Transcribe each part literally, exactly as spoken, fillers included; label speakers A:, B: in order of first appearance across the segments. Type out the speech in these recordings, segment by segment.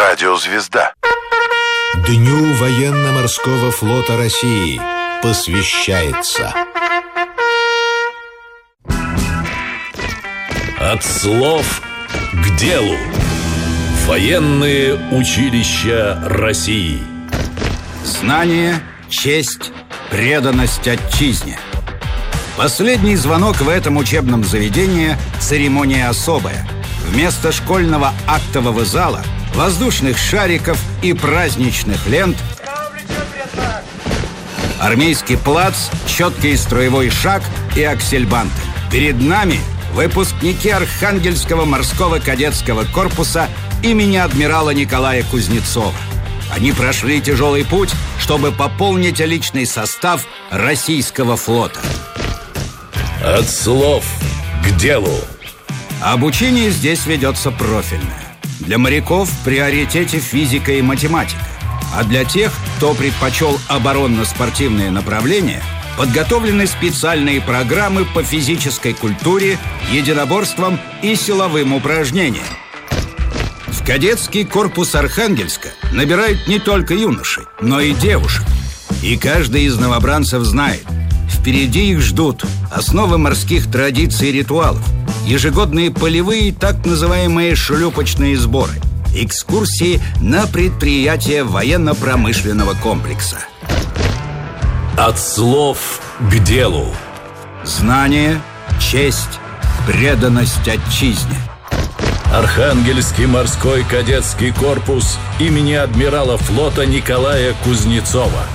A: Радиозвезда.
B: Дню военно-морского флота России посвящается
C: От слов к делу. Военные училища России.
D: Знание, честь, преданность отчизне. Последний звонок в этом учебном заведении – церемония особая. Вместо школьного актового зала, воздушных шариков и праздничных лент армейский плац, четкий строевой шаг и аксельбанты. Перед нами выпускники Архангельского морского кадетского корпуса имени адмирала Николая Кузнецова. Они прошли тяжелый путь, чтобы пополнить личный состав российского флота.
C: От слов к делу.
D: Обучение здесь ведется профильное. Для моряков в приоритете физика и математика. А для тех, кто предпочел оборонно-спортивные направления, подготовлены специальные программы по физической культуре, единоборствам и силовым упражнениям. В кадетский корпус Архангельска набирают не только юношей, но и девушек. И каждый из новобранцев знает, впереди их ждут основы морских традиций и ритуалов, ежегодные полевые так называемые шлюпочные сборы, экскурсии на предприятия военно-промышленного комплекса.
C: От слов к делу.
D: Знание, честь, преданность отчизне.
C: Архангельский морской кадетский корпус имени адмирала флота Николая Кузнецова.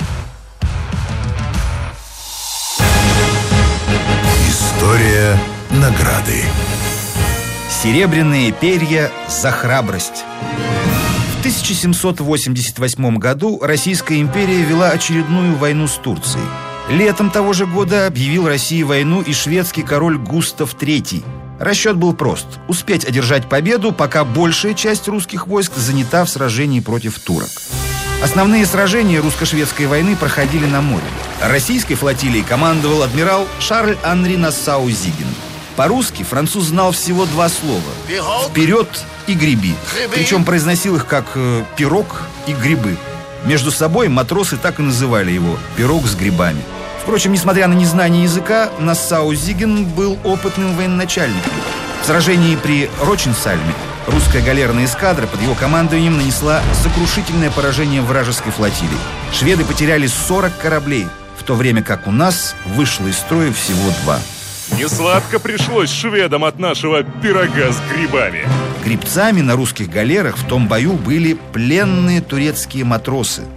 A: История награды.
E: Серебряные перья за храбрость. В тысяча семьсот восемьдесят восьмом году Российская империя вела очередную войну с Турцией. Летом того же года объявил России войну и шведский король Густав третий. Расчет был прост – успеть одержать победу, пока большая часть русских войск занята в сражении против турок. Основные сражения русско-шведской войны проходили на море. Российской флотилией командовал адмирал Шарль-Анри Нассау-Зиген. По-русски француз знал всего два слова – «вперед» и «греби». Причем произносил их как э, «пирог» и «грибы». Между собой матросы так и называли его «пирог с грибами». Впрочем, несмотря на незнание языка, Нассау-Зиген был опытным военачальником. В сражении при Роченсальме русская галерная эскадра под его командованием нанесла сокрушительное поражение вражеской флотилии. Шведы потеряли сорок кораблей, в то время как у нас вышло из строя всего два.
F: Несладко пришлось шведам от нашего пирога с грибами.
E: Гребцами на русских галерах в том бою были пленные турецкие матросы.